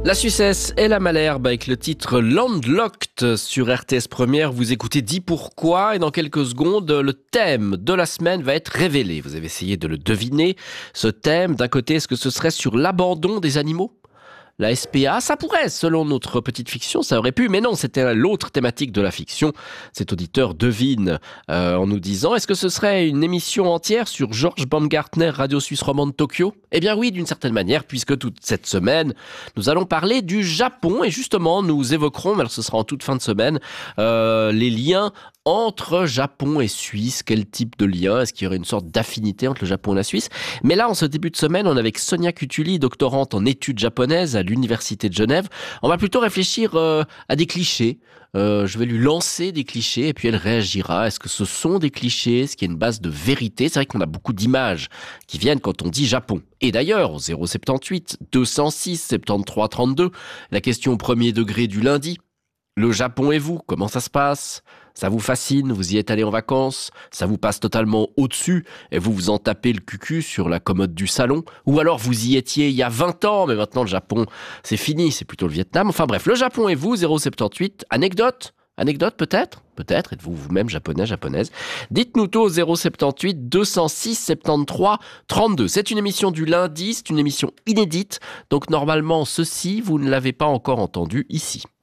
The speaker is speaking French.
La Suissesse et la Malherbe avec le titre Landlocked sur RTS Première. Vous écoutez Dis pourquoi et dans quelques secondes, le thème de la semaine va être révélé. Vous avez essayé de le deviner. Ce thème, d'un côté, est-ce que ce serait sur l'abandon des animaux ? La SPA, ça pourrait, selon notre petite fiction, ça aurait pu, mais non, c'était l'autre thématique de la fiction. Cet auditeur devine en nous disant, est-ce que ce serait une émission entière sur Georges Baumgartner, Radio Suisse Romande Tokyo ? Eh bien oui, d'une certaine manière, puisque toute cette semaine, nous allons parler du Japon, et justement, nous évoquerons, mais alors ce sera en toute fin de semaine, les liens entre Japon et Suisse. Quel type de lien ? Est-ce qu'il y aurait une sorte d'affinité entre le Japon et la Suisse ? Mais là, en ce début de semaine, on est avec Sonia Cutuli, doctorante en études japonaises à l'Université de Genève. On va plutôt réfléchir à des clichés. Je vais lui lancer des clichés et puis elle réagira. Est-ce que ce sont des clichés ? Est-ce qu'il y a une base de vérité ? C'est vrai qu'on a beaucoup d'images qui viennent quand on dit Japon. Et d'ailleurs, au 078 206 73 32, la question au premier degré du lundi. Le Japon et vous, comment ça se passe ? Ça vous fascine ? Vous y êtes allé en vacances ? Ça vous passe totalement au-dessus et vous vous en tapez le cucu sur la commode du salon ? Ou alors vous y étiez il y a 20 ans, mais maintenant le Japon, c'est fini, c'est plutôt le Vietnam. Enfin bref, le Japon et vous, 078, anecdote ? Anecdote peut-être ? Peut-être, êtes-vous vous-même japonais, japonaise ? Dites-nous tout au 078 206 73 32. C'est une émission du lundi, c'est une émission inédite, donc normalement ceci, vous ne l'avez pas encore entendu ici.